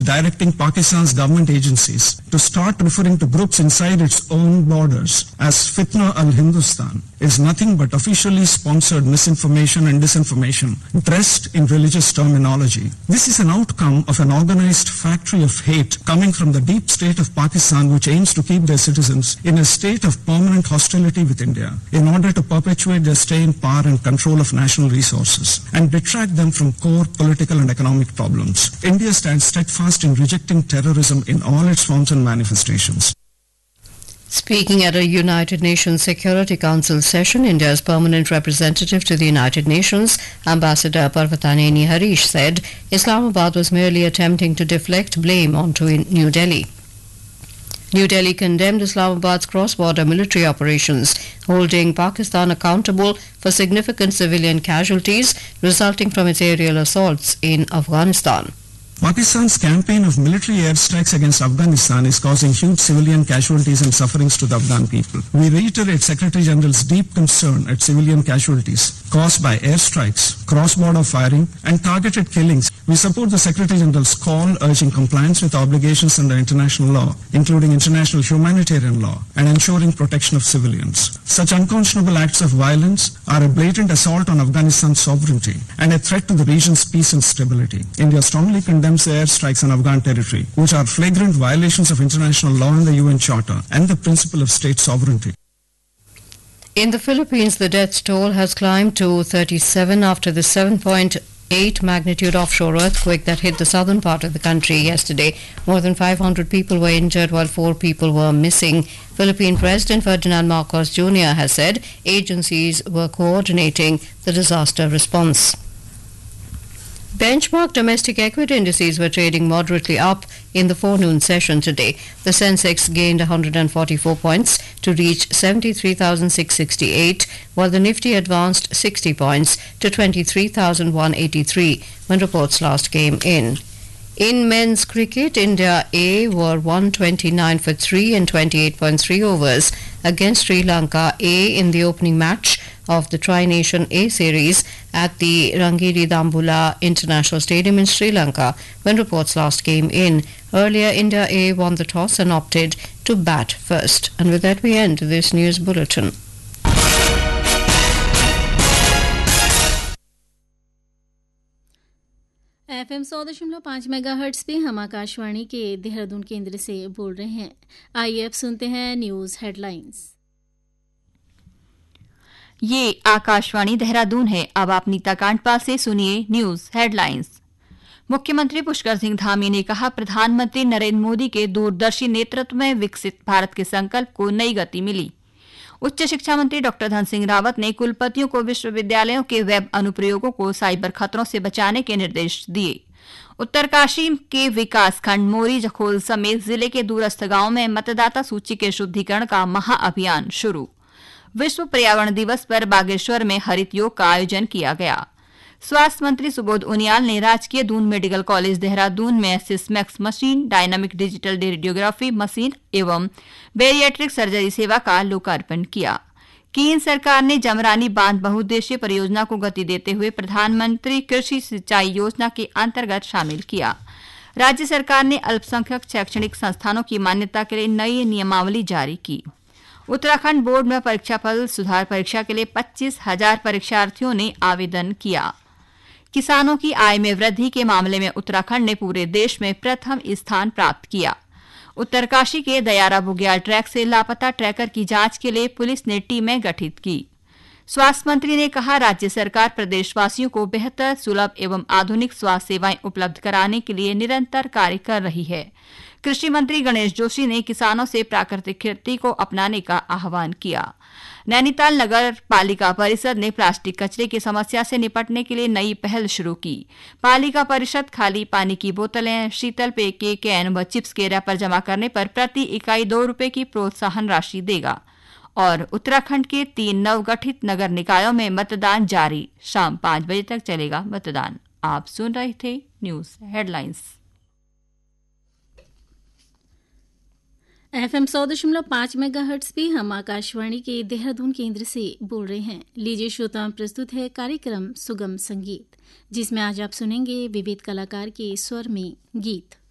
directing Pakistan's government agencies to start referring to groups inside its own borders as Fitna al-Hindustan is nothing but officially sponsored misinformation and disinformation dressed in religious terminology. This is an outcome of an organized factory of hate coming from the deep state of Pakistan, which aims to keep their citizens in a state of permanent hostility with India in order to perpetuate their stay in power and control of national resources and detract them from core political and economic problems. India stands steadfast in rejecting terrorism in all its forms and manifestations. Speaking at a United Nations Security Council session, India's permanent representative to the United Nations, Ambassador Parvataneni Harish, said Islamabad was merely attempting to deflect blame onto New Delhi. New Delhi condemned Islamabad's cross-border military operations, holding Pakistan accountable for significant civilian casualties resulting from its aerial assaults in Afghanistan. Pakistan's campaign of military airstrikes against Afghanistan is causing huge civilian casualties and sufferings to the Afghan people. We reiterate Secretary General's deep concern at civilian casualties caused by airstrikes, cross-border firing, and targeted killings. We support the Secretary General's call urging compliance with obligations under international law, including international humanitarian law, and ensuring protection of civilians. Such unconscionable acts of violence are a blatant assault on Afghanistan's sovereignty and a threat to the region's peace and stability. India strongly condemns the airstrikes on Afghan territory, which are flagrant violations of international law and the UN Charter and the principle of state sovereignty. In the Philippines, the death toll has climbed to 37 after the 7.8 magnitude offshore earthquake that hit the southern part of the country yesterday. More than 500 people were injured while 4 people were missing. Philippine President Ferdinand Marcos Jr. has said agencies were coordinating the disaster response. Benchmark domestic equity indices were trading moderately up in the forenoon session today. The Sensex gained 144 points to reach 73,668, while the Nifty advanced 60 points to 23,183 when reports last came in. In men's cricket, India A were 129 for 3 in 28.3 overs against Sri Lanka A in the opening match of the Tri-Nation A series at the Rangiri Dambula International Stadium in Sri Lanka when reports last came in. Earlier, India A won the toss and opted to bat first. And with that, we end this news bulletin. FM 100.5 megahertz पे हम आकाशवाणी के देहरादून केंद्र से बोल रहे हैं। आइए अब सुनते हैं न्यूज हेडलाइंस। ये आकाशवाणी देहरादून है। अब आप नीता कांडपाल से सुनिए न्यूज हेडलाइंस। मुख्यमंत्री पुष्कर सिंह धामी ने कहा, प्रधानमंत्री नरेंद्र मोदी के दूरदर्शी नेतृत्व में विकसित भारत के संकल्प को नई गति मिली। उच्च शिक्षा मंत्री डॉक्टर धन सिंह रावत ने कुलपतियों को विश्वविद्यालयों के वेब अनुप्रयोगों को साइबर खतरों से बचाने के निर्देश दिए। उत्तरकाशी के विकासखंड मोरी जखोल समेत जिले के दूरस्थ गांवों में मतदाता सूची के शुद्धिकरण का महाअभियान शुरू। विश्व पर्यावरण दिवस पर बागेश्वर में हरित योग का आयोजन किया गया। स्वास्थ्य मंत्री सुबोध उनियाल ने राजकीय दून मेडिकल कॉलेज देहरादून में एसिसमैक्स machine, dynamic digital radiography machine एवं बेरियाट्रिक सर्जरी सेवा का लोकार्पण किया। केंद्र सरकार ने जमरानी बांध बहुउद्देशीय परियोजना को गति देते हुए प्रधानमंत्री कृषि सिंचाई योजना के अंतर्गत शामिल किया। राज्य सरकार ने अल्पसंख्यक शैक्षणिक संस्थानों की मान्यता के लिए नई नियमावली जारी की। उत्तराखंड बोर्ड में परीक्षाफल सुधार परीक्षा के लिए 25,000 परीक्षार्थियों ने आवेदन किया। किसानों की आय में वृद्धि के मामले में उत्तराखंड ने पूरे देश में प्रथम स्थान प्राप्त किया। उत्तरकाशी के दयारा बुग्याल ट्रैक से लापता ट्रैकर की जांच के लिए पुलिस ने टीमें गठित की। स्वास्थ्य मंत्री ने कहा, राज्य सरकार प्रदेशवासियों को बेहतर, सुलभ एवं आधुनिक स्वास्थ्य सेवाएं उपलब्ध कराने के लिए निरंतर कार्य कर रही है। कृषि मंत्री गणेश जोशी ने किसानों से प्राकृतिक खेती को अपनाने का आह्वान किया। नैनीताल नगर पालिका परिषद ने प्लास्टिक कचरे की समस्या से निपटने के लिए नई पहल शुरू की। पालिका परिषद खाली पानी की बोतलें, शीतल पेय के कैन व चिप्स के रैपर जमा करने पर प्रति इकाई 2 रुपये की प्रोत्साहन राशि देगा। और उत्तराखंड के 3 नवगठित नगर निकायों में मतदान जारी। शाम 5 बजे तक चलेगा मतदान। आप सुन रहे थे न्यूज हेडलाइंस। FM 100.5 मेगाहर्ट्ज पे हम आकाशवाणी के देहरादून केंद्र से बोल रहे हैं। लीजिए श्रोताओं, प्रस्तुत है कार्यक्रम सुगम संगीत, जिसमें आज आप सुनेंगे विविध कलाकार के स्वर में गीत।